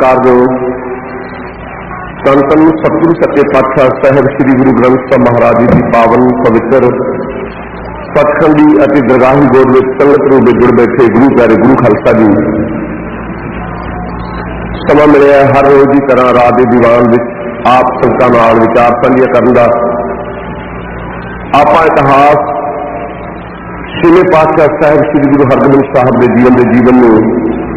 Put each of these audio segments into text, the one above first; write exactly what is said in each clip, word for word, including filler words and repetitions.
सत्कारयोग धन धन सतगुरु सच्चे पातशाह साहिब श्री गुरु ग्रंथ साहिब महाराज जी की पावन पवित्र सचखंडी अति दरगाही गोद में संगत रूप में जुड़ बैठे गुरु प्यारे गुरु खालसा जी, समा मिले हर रोज की तरह रात के दीवान में आप संगतां नाल विचार साझा करन दा। आपां इतिहास छेवें पातशाह साहिब श्री गुरु हरगोबिंद साहब के जीवन के जीवन में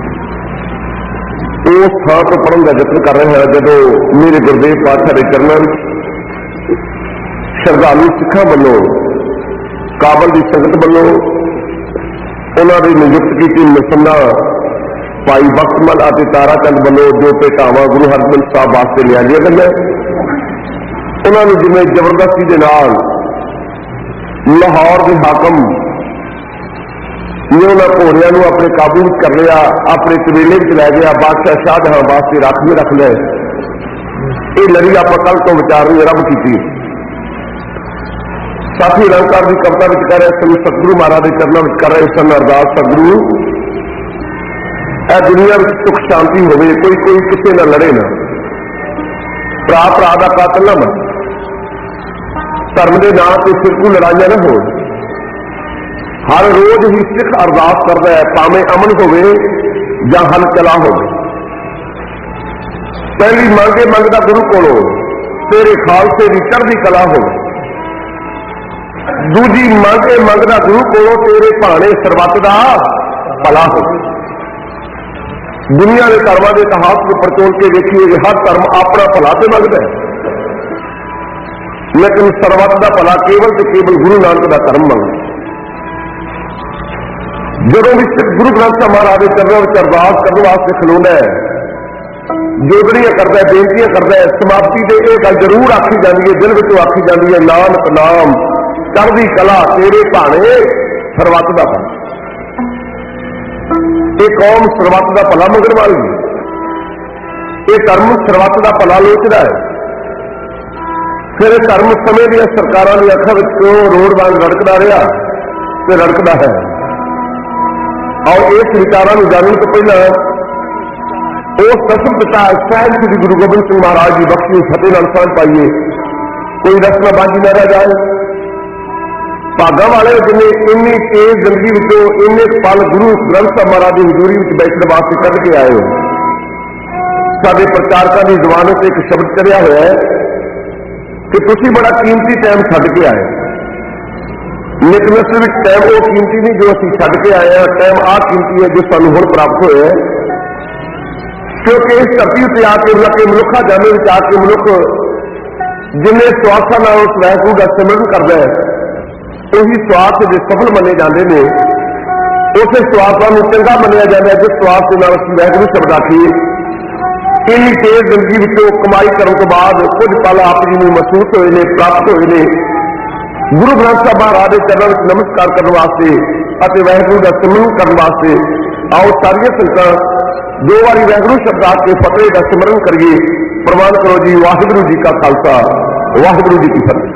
उस थां तो पढ़न का यत्न कर रहे हैं जदों मेरे गुरदेव पातशाह के चरणों में श्रद्धालु सिखां वालों काबल की संगत वालों उन्होंने नियुक्त की मिसन्ना भाई बख्तमल और तारा चंद वालों जो भेटावां गुरु हरगोबिंद साहब वास्ते लिया गई, उन्होंने जिवें जबरदस्ती के नाल लाहौर के हाकम ने उन्होंने घोड़िया अपने काबू कर लिया, अपने कबीले लै गया, बादशाह शाहजहां वास्ते रख भी रख लिया। ये लड़ी आप कल तो विचारनी आरंभ की। साथी अलंकार की कविता में कह रहे सन सतगुरु महाराज के चरणों में कर रहे सन अरदास, सतगुरु ए दुनिया में सुख शांति होवे, कोई कोई किसी ना लड़े ना, भरा भरा का कातल ना बने, धर्म के नाम से फिरकू लड़ाइयां ना हो। हर रोज ही सिख अरदास करता है भावें अमन होवे या हल चला हो। पहली मंगे मंगता गुरु कोलों तेरे खालसे की चढ़दी कला हो, दूजी मंगे मंगता गुरु कोलों तेरे भाणे सरबत दा भला हो। दुनिया के धर्मां के इतिहास को परचोल के देखिए कि हर धर्म अपना भला तो मंगता है, लेकिन सरबत का भला केवल तो केवल गुरु नानक का धर्म मंगता। जदों भी गुरु ग्रंथ साहिब महाराज के चरणों में अरदास करने वास्ते खलोना है, जोगड़ियां करता है, बेनतियां करता है, समाप्ति से यह गल जरूर आखी जाती है, दिल में आखी जाती है, नानक नाम चढ़दी कला तेरे भाणे सरबत दा भला। ये कौम सरबत दा भला मंगण वाली है, ये धर्म सरबत दा भला लोचदा है। फिर धर्म समय दी सरकारां दी अखां विच क्यों रोड वांग रड़कदा रहा ते रड़कदा है। और इस विचारों को जानने तो पहला उस दसम पिता साहिब श्री गुरु गोबिंद सिंह महाराज की बख्शी फतेह नाल सांझ पाइए। कोई रस्म बाजी न रह जाए। भागा वाले जिन्हें इन्नी तेज जिंदगी विचों इन्ने पल गुरु ग्रंथ साहिब महाराज की हजूरी में बैठने वास्ते कढ़ के आए हो। साडे प्रचारकों की जुबान से एक शब्द चढ़िया हुआ है कि तुसीं बड़ा कीमती टाइम छड्ड के आए, लेकिन इस टाइम वो कीमती नहीं जो असीं छड्ड के आए हैं, टाइम आ कीमती है जो सानूं हुण प्राप्त होया है। क्योंकि इस धरती उत्ते आके लगे मनुखा जाने में आके मनुख जिन्हें स्वार्थां नाल उस वाहिगुरू दा सिमरन करदा है, उही स्वार्थ जे सफल मन्ने जाते हैं, उस स्वार्थां नूं चंगा मन्निया जाता है जिस स्वार्थ के नाल असीं वाहिगुरू शब्द आखीए। इन्नी तेज जिंदगी विचों कमाई करने तो बाद कुछ पल आप जी नूं महसूस होए ने, प्राप्त होए ने। गुरु ग्रंथ साहिब महाराज के चरणों में नमस्कार करने वास्ते और वाहिगुरू का सिमरन करने वास्ते आओ सारिया संगतां दो बारी वाहिगुरू शब्द आके फतेह का सिमरन करिए। प्रवान करो जी। वाहिगुरू जी का खालसा, वाहिगुरू जी की फतेह।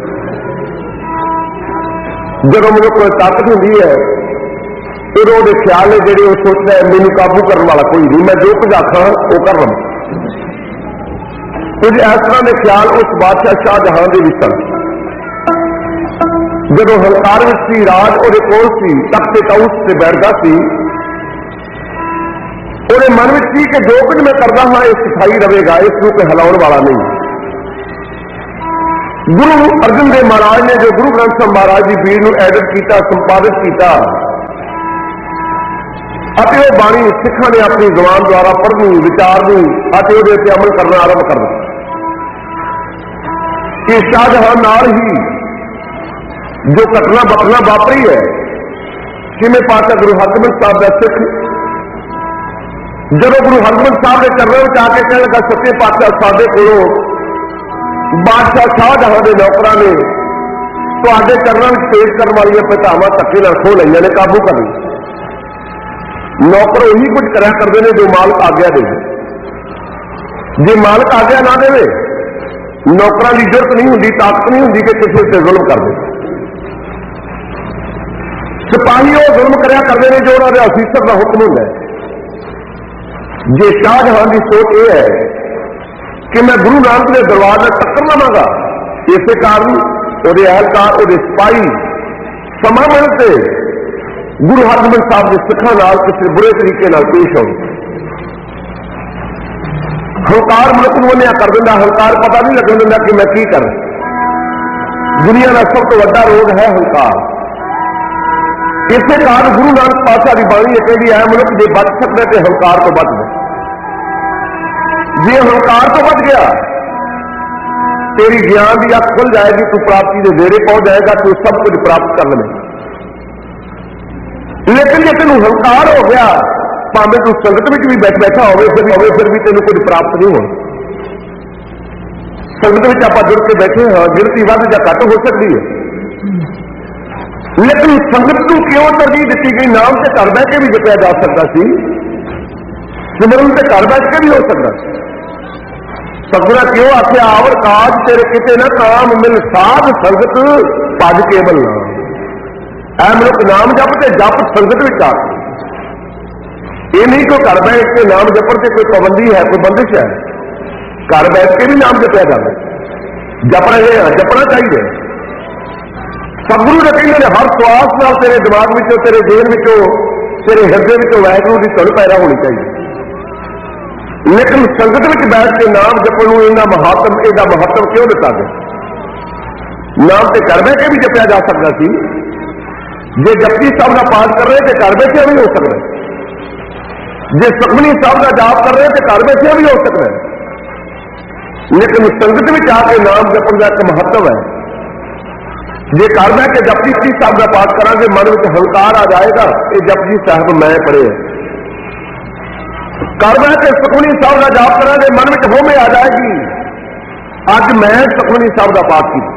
जब मेरे को ताकत होती है फिर वो ख्याल है जेडे सोचता है मैनू काबू करने वाला कोई नहीं, मैं जो कुछ आखा वो कर लवां। कुछ इस तरह के ख्याल उस बादशाह शाहजहां के भी सन। जदों हंकार में सी, राज उहदे कोल सी, तख्त ताऊस से बैठदा सी, उहदे मन में सी कि जो कुछ मैं करदा हां ये स्थाई रहेगा, इसनूं कोई हिलाउण वाला नहीं। गुरु अर्जन देव महाराज ने जो गुरु ग्रंथ साहिब महाराज की पीढ़ नूं एडिट किया, संपादित किया, ਅਤੇ ਉਹ ਬਾਣੀ ਸਿੱਖਾਂ ने अपनी जुबान द्वारा पढ़नी, विचारनी ਅਤੇ ਉਹਦੇ ਉੱਤੇ अमल करना आरंभ कर दिया। कि शाहजहां नाल ही जो घटना वापरना वापरी है, छेवें पातशाह गुरु हरगोबिंद साहब का सिख जब गुरु हरगोबिंद साहब के चरणों में आके कहने लगा सच्चे पातशाह साडे कोलों बादशाह शाहजहां के नौकरां ने तुहाडे चरणों में पेश करने वाली पतावां धक्के नाल खो लईआं ने, काबू कर लई। नौकर उही कुछ करा करते हैं जो मालिक आग्या दे। जे मालिक आग्या ना दे नौकरां की जरूरत नहीं होंगी, ताकत नहीं होंगी कि किसी से जुल्म कर दे। सिपाही वो जुल्म करा करते हैं जो उन्होंने अफीसर का हुक्म होंगे। जे शाहजहां की सोच यह है कि मैं गुरु नानक के दरबार में टक्कर लवांगा, इस कारण ਉਹਦੇ ਅਹਿਲਕਾਰ ਉਹਦੇ ਸਿਪਾਹੀ ਸਮਾਂ ਮਿਲਦੇ ਗੁਰੂ ਹਰਗੋਬਿੰਦ ਸਾਹਿਬ ਦੇ ਸਿੱਖਾਂ ਨਾਲ ਕਿਸੇ ਬੁਰੇ ਤਰੀਕੇ ਨਾਲ ਪੇਸ਼ ਆਉਣ। ਹੰਕਾਰ ਮਨੁੱਖ ਨੂੰ ਉਹਨੇ ਕਰ ਦਿੰਦਾ, ਹੰਕਾਰ ਪਤਾ ਨਹੀਂ ਲੱਗਣ ਦਿੰਦਾ ਕਿ ਮੈਂ ਕੀ ਕਰਾਂ। ਦੁਨੀਆ ਦਾ ਸਭ ਤੋਂ ਵੱਡਾ ਰੋਗ ਹੈ ਹੰਕਾਰ। ਇਸੇ ਕਾਰਨ ਗੁਰੂ ਨਾਨਕ ਪਾਤਸ਼ਾਹ ਦੀ ਬਾਣੀ ਇਹ ਕਹਿੰਦੀ ਹੈ ਮਨੁੱਖ ਜੇ ਬਚ ਸਕਦਾ ਤੇ ਹੰਕਾਰ ਤੋਂ ਬਚ ਜਾ। ਜੇ ਹੰਕਾਰ ਤੋਂ ਬਚ ਗਿਆ तेरी ज्ञान की अख खुल जाएगी, तू प्राप्ति के नेड़े पहुंच जाएगा, तू सब कुछ प्राप्त कर ले। लेकिन जे तेन हंकार हो गया, भावे तू संगत में भी बैठ बैठा हो फिर भी फिर भी तेन कुछ प्राप्त नहीं होना। संगत में आप जुड़ के बैठे हाँ, गिनती वध या घट हो सकती है, लेकिन संगत को क्यों तरजीह दी गई? नाम से घर बह के भी जपया जा सकता सी, सिमरन से घर बैठ के भी हो सकता। सतगुरा क्यों आख्या आवर काज तेरे किते न काम मिल साध संगत भज केवल नाम। ऐ मनुख नाम जप ते जप संगत विच आ। ये नहीं कोई घर बैठ के नाम जपण से कोई पाबंदी है, कोई बंदिश है। घर बैठ के भी नाम जपया जाता, जप रहे हैं, जपना चाहिए। सतगुरु ने कहते हैं हर श्वास नाल तेरे दिमाग विचों, तेरे देह विचों, तेरे हृदय विचों वाहिगुरू की धुन पैदा होनी चाहिए। लेकिन संगत में बैठ के नाम जपण नूं इन्ना महत्व इसका महत्व क्यों दिता गया? नाम तो घर बैठ के भी जपया जा सकता सी। जे जपजी साहब का पाठ कर रहे तो घर बैठे भी हो सकता है, जे सुखमनी साहब का जाप कर रहे तो घर बैठे भी हो सकता है। लेकिन संगत में आके नाम जपण का एक महत्व है। जे घर बैठ के जपजी साहब का पाठ करांगे मन में हंकार आ जाएगा, ये जपजी साहब मैं पढ़े। घर बैठ के सुखमनी साहब का जाप करांगे मन में होमे आ जाएगी, अज मैं सुखमनी साहब का पाठ किया।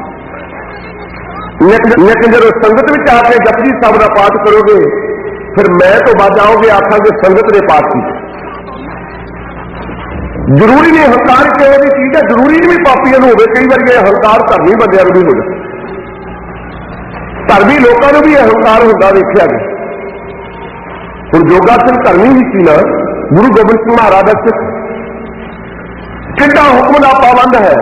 लेकिन लेकिन जब संगत में आके जपजी साहब का पाठ करोगे फिर मैं तो बच जाओगे, आखांगे संगत ने पाठ किया। जरूरी नहीं हंकार किसी की चीज है, जरूरी नहीं पापियों को हो। कई बार यह हंकार धर्मी बंदियां भी हो जाए, धर्मी लोगों को भी यह हंकार होता देखा गया। हुण जोगा सिंह धर्मी ही सी ना, गुरु गोबिंद सिंह महाराज का सिख, कितना हुक्म का पाबंद है।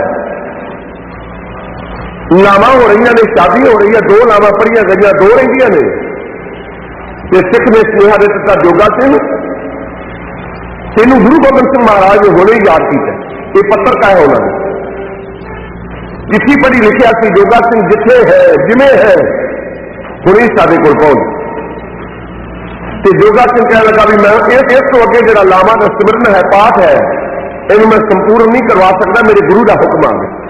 लावां हो रही ने, शादी हो रही है, दो लावां पढ़िया गई, दो रही ने, सिख ने सुनेहा दे दिता जोगा सिंह तेनू गुरु गोबिंद सिंह महाराज ने हुणे ही याद किया। ये पत्र का है उन्होंने चिट्ठी पढ़ी, लिखिया कि जोगा सिंह जिथे है जिमें है हुणे साडे कोल पहुंच। तो जोगा सिंह कह लगा भी मैं इस तो अगे जो लावां का सिमरन है, पाठ है, इन्हें मैं संपूर्ण नहीं करवा सकता, मेरे गुरु का हुक्म आ गया।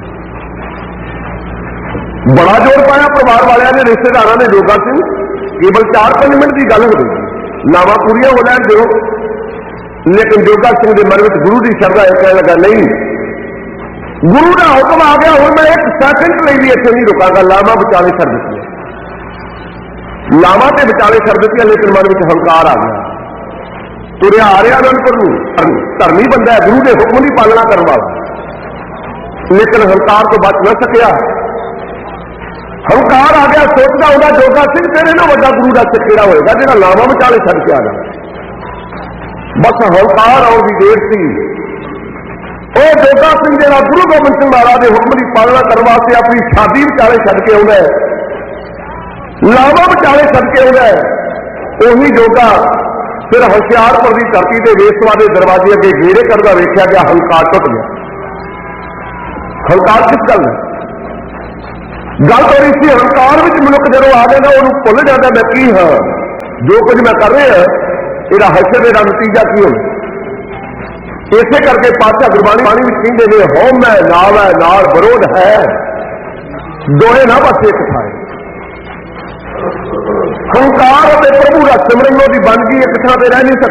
बड़ा जोर पाया परिवार वाले ने, रिश्तेदारों ने। जोगा सिंह केवल चार पांच मिनट की गल हो गई, लावां पूरियां हो लैन दो। लेकिन जोगा सिंह के मन में गुरु की शरधा है, कह लगा नहीं गुरु का हुक्म आ गया, हूँ मैं एक सैकंड लिए भी इतने नहीं रुकांगा, लावां विचाले छड़ दी, लावां ते विचाले छड़ दी। लेकिन मन में हंकार आ गया, तुरिया आ रहा अनंदपुर नूं, धर्मी बंदा है, गुरु के हुक्म की पालना करने वाला, लेकिन हंकार तो बच न सकिया। हंकार आ गया, सोचता होगा जोगा सिंह तेरे ना वड्डा गुरु का सिख किहड़ा होएगा जिहड़ा लावां विचाले छड़ के आ जाए। बस हंकार और भी देर सी, वो जोगा सिंह जिहड़ा गुरु गोबिंद सिंह महाराज के हुक्म की पालना करने वास्ते अपनी शादी विचाले छड़ के आउंदा है, लावां विचाले छड़ के आउंदा है, उही जोगा फिर होशियारपुर की धरती के वेसवा के दरवाजे अगे घेरे करता वेख्या गया, हंकार टुट गया। हंकार किस गल है? गल तो इसी हंकार में मनुख जो आ गया उन्होंने भुल जाता मैं की हाँ, जो कुछ मैं कर रहा यह हशर का नतीजा की होना। इसे करके पातशाह गुरबाणी बाणी में कहते हैं हो मैं नाल है नाल विरोध है, दोहे ना बस एक थाए। हंकार और प्रभु का सिमरन की बन गई एक थां पर रह नहीं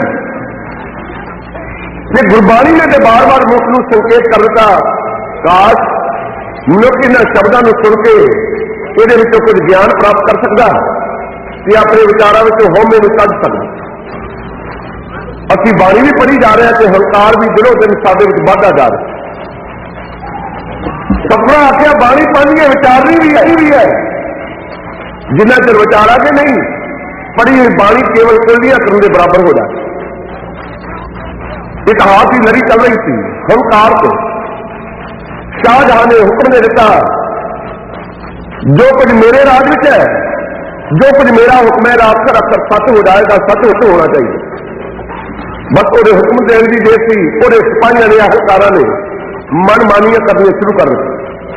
सकती। गुरबाणी ने तो बार बार मनुख को संकेत कर दिता, काश मनुख इन्होंने शब्दों को सुन के ये कुछ ज्ञान प्राप्त कर सकता कि अपने विचारों में होमे में कढ़ सकता। असी बाणी भी पढ़ी जा रहे हैं तो हंकार भी दिनों दिन साडे विच बढ़ता जा रहा। सपना आख्या बाणी पढ़नी है, विचारनी भी यही भी है। जिन्ना चर विचारा के नहीं पढ़ी हुई बाणी केवल कुलियां करने के बराबर हो जाए। इतिहास की लड़ी चल रही थी हंकार को। शाहजहां ने हुक्म दे दिता, जो कुछ मेरे राज में है, जो कुछ मेरा हुक्म है अक्सर अक्सर सच हो जाएगा, सच उस होना चाहिए। बस वो हुक्म देने की देर थी, वो सिपाहियों ने अहलकारा ने मनमानियां करनी शुरू कर दी।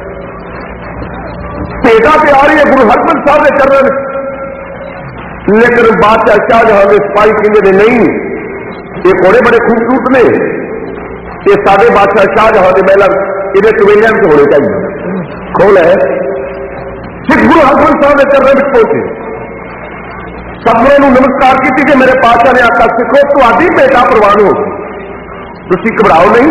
भेटा पे आ रही है गुरु हरगोबिंद साहब के चरण, लेकिन बादशाह शाहजहां के सिपाही कहते ने नहीं, ये घोड़े बड़े खूबसूरत ने, ये सारे बादशाह शाहजहां के महल ये कबीलियां में होने चाहिए। खोल है सिख गुरु हरगोबिंद साहब के चरण में पहुंचे, सतगुरू नमस्कार की कि मेरे पातशाह ने आखा सिखो तुहाडी भेटा प्रवान हो, तुसीं घबराओ नहीं।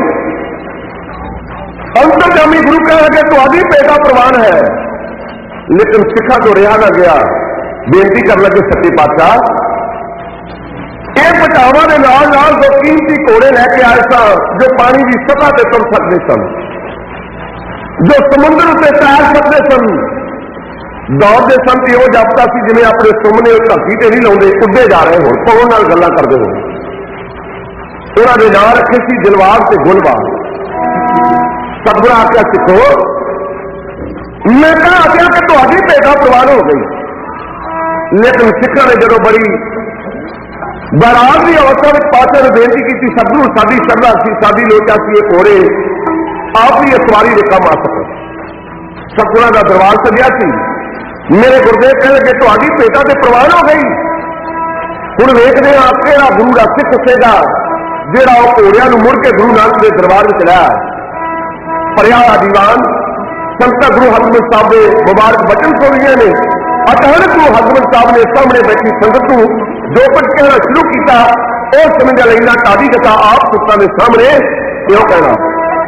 अंतरगामी गुरु कह लगे तुहाडी भेटा प्रवान है, लेकिन सिखा तो रहा ना गया, बेनती कर लगे सच्चे पातशाह ये बचावा के नाल नाल दो कीमती घोड़े लैके आए सन जो पानी की सतह से तुर सकते सन, जो समुद्र से तैर सकते सन, दौड़ते सन तो वो जापता सी जिन्हें अपने सुमने धरती से नहीं लाते, उड्डे जा रहे हो, पवन नाल गल्लां करते हो। उन्होंने नाम रखे सी दिलवार से गुलवार। सतगुरू आख्या सिखो, मैं कहा आख्या कि तुहाडी भेटा प्रवान हो गई, लेकिन सिखा ने जो बड़ी बरात की अवस्था में पातशाह ने बेनती की, सतगुरू साडी श्रद्धा सी, साडी लोचा सी, ये घोड़े आप ही सवारी के काम आ सके। सतगुरू का दरबार सजिया सी, मेरे गुरुदेव कह लगे तुहाडी भेटा ते प्रवान हो गई। हुण वेखदे हां किहड़ा गुरु का सिख होगा जिहड़ा वो घोड़ियां नूं मुड़ के गुरु नानक के दरबार में लाया। भरिया दीवान संत गुरु हरगोबिंद साहब के मुबारक वचन सुन रहे ने। अचानक गुरु हरगोबिंद साहब ने सामने बैठी संगत को जो कुछ कहना शुरू किया, और समझ लेना तादी कथा आप पुत्रों के सामने क्यों कहना।